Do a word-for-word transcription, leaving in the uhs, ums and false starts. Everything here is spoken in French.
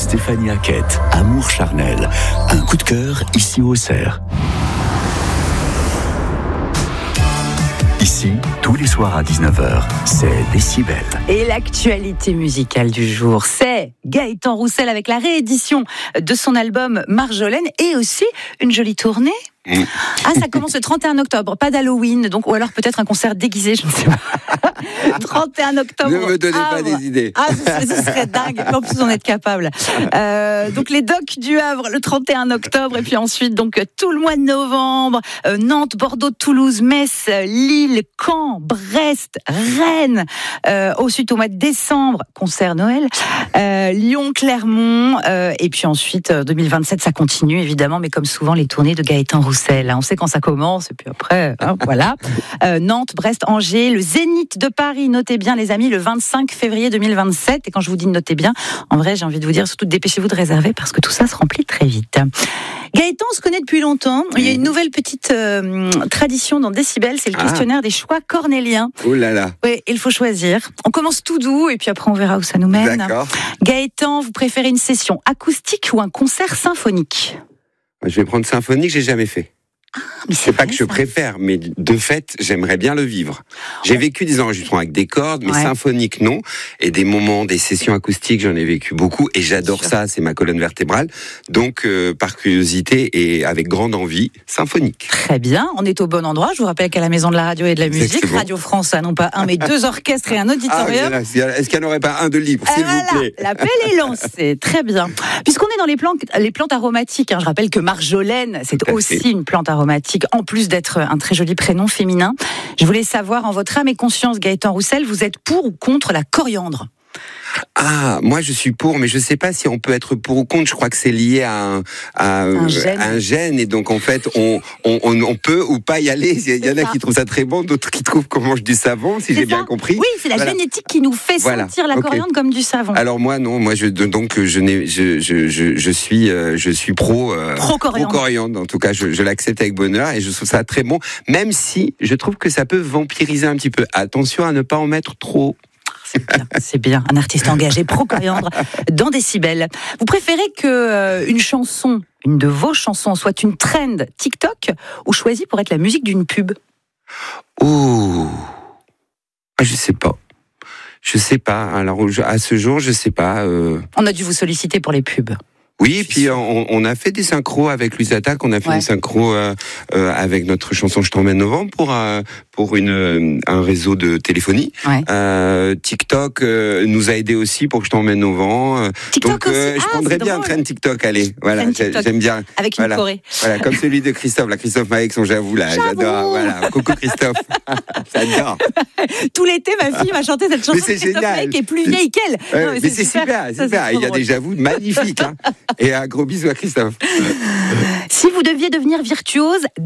Stéphanie Hackett, Amour charnel. Un coup de cœur ici au Auxerre. Ici, tous les soirs à dix-neuf heures, c'est Décibel. Et l'actualité musicale du jour, c'est Gaëtan Roussel avec la réédition de son album Marjolaine et aussi une jolie tournée. Mmh. Ah, ça commence le trente et un octobre, pas d'Halloween, donc, ou alors peut-être un concert déguisé, je ne sais pas. trente et un octobre. Ne me donnez Havre. Pas des idées. Ah, ce, ce serait dingue. En plus, on est capable. Euh, donc, les docks du Havre le trente et un octobre, et puis ensuite, donc, tout le mois de novembre, euh, Nantes, Bordeaux, Toulouse, Metz, Lille, Caen, Brest, Rennes. Euh, ensuite, au mois de décembre, concert Noël, euh, Lyon, Clermont, euh, et puis ensuite, deux mille vingt-sept, ça continue, évidemment, mais comme souvent, les tournées de Gaëtan Roussel. On sait quand ça commence, et puis après, hein, voilà. Euh, Nantes, Brest, Angers, le Zénith de Paris, notez bien les amis, le vingt-cinq février deux mille vingt-sept. Et quand je vous dis notez bien, en vrai, j'ai envie de vous dire, surtout dépêchez-vous de réserver parce que tout ça se remplit très vite. Gaëtan, on se connaît depuis longtemps. Il y a une nouvelle petite euh, tradition dans Décibel, c'est le questionnaire ah. des choix cornéliens. Oh là là. Oui, il faut choisir. On commence tout doux et puis après on verra où ça nous mène. D'accord. Gaëtan, vous préférez une session acoustique ou un concert symphonique ? Je vais prendre symphonique, j'ai jamais fait. Ah, mais c'est c'est pas vrai, que je ça. préfère, mais de fait, j'aimerais bien le vivre. J'ai vécu des enregistrements avec des cordes, mais ouais. symphoniques non. Et des moments, des sessions acoustiques, j'en ai vécu beaucoup. Et j'adore ça, c'est ma colonne vertébrale. Donc, euh, par curiosité et avec grande envie, symphonique. Très bien, on est au bon endroit. Je vous rappelle qu'à la Maison de la Radio et de la Musique, Exactement. Radio France a non pas un, mais deux orchestres et un auditorium. Ah, est-ce qu'il n'y en aurait pas un de libre, s'il voilà, vous plaît ? L'appel est lancé, très bien. Puisqu'on est dans les plantes, les plantes aromatiques, hein, je rappelle que Marjolaine, c'est aussi fait. Une plante aromatique, en plus d'être un très joli prénom féminin. Je voulais savoir, en votre âme et conscience, Gaëtan Roussel, vous êtes pour ou contre la coriandre ? Ah, moi je suis pour, mais je sais pas si on peut être pour ou contre. Je crois que c'est lié à un, à un, gène. un gène, et donc en fait on, on, on, on peut ou pas y aller. Il y en a ça. Qui trouvent ça très bon, d'autres qui trouvent qu'on mange du savon, si c'est j'ai ça. Bien compris. Oui, c'est la voilà. génétique qui nous fait voilà. sentir la okay. coriandre comme du savon. Alors moi non, moi je donc je n'ai je je je, je suis je suis pro euh, pro coriandre. Pro coriandre. En tout cas, je, je l'accepte avec bonheur et je trouve ça très bon, même si je trouve que ça peut vampiriser un petit peu. Attention à ne pas en mettre trop. C'est bien, c'est bien. Un artiste engagé pro-coriandre dans Décibel. Vous préférez que euh, une chanson, une de vos chansons, soit une trend TikTok ou choisie pour être la musique d'une pub ? Ouh, je sais pas. Je sais pas. Alors à ce jour, je sais pas. Euh... On a dû vous solliciter pour les pubs. Oui, puis on, on a fait des synchros avec Louise Attaque, on a fait ouais. des synchros euh, euh, avec notre chanson Je t'emmène novembre pour euh, pour une un réseau de téléphonie. Ouais. Euh, TikTok euh, nous a aidé aussi pour que Je t'emmène novembre. TikTok Donc euh, aussi. je ah, prendrais bien un train TikTok, allez. Voilà, TikTok. J'aime bien. Avec une voilà. choré. Voilà, comme celui de Christophe, la Christophe Maé avec son J'avoue là, J'avoue. j'adore. Voilà, coucou Christophe. J'adore. Tout l'été, ma fille m'a chanté cette chanson de Christophe génial. Maé qui est plus vieille qu'elle. Ouais, non, mais, mais c'est, c'est super, super. super. Il y a des J'avoue magnifiques. Hein. Et un gros bisou à Christophe. Si vous deviez devenir virtuose